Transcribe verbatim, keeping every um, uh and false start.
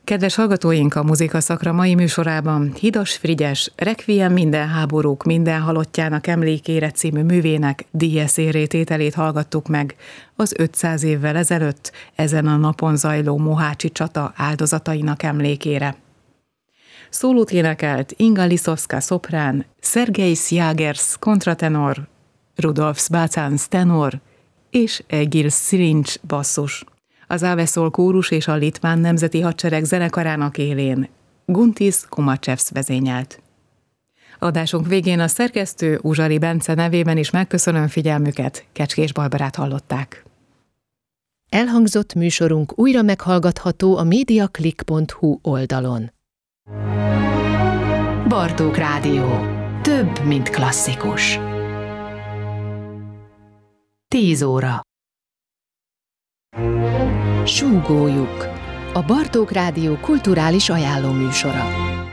Kedves hallgatóink, a Muzika Szakra mai műsorában Hidas Frigyes Requiem minden háborúk, minden halottjának emlékére című művének díes érrétételét hallgattuk meg az ötszáz évvel ezelőtt ezen a napon zajló mohácsi csata áldozatainak emlékére. Szólót énekelt Inga Liszowska szoprán, Szergej Sjagers kontratenor, Rudolf Sbácánsz tenor és Egil Szilincs basszus. Az Áveszol kórus és a Litván Nemzeti Hadsereg zenekarának élén Guntis Kumacsevsz vezényelt. Adásunk végén a szerkesztő Uzsari Bence nevében is megköszönöm figyelmüket, Kecskés Barbarát hallották. Elhangzott műsorunk újra meghallgatható a mediaclick pont hu oldalon. Bartók Rádió. Több, mint klasszikus. Tíz óra. Súgójuk. A Bartók Rádió kulturális ajánlóműsora.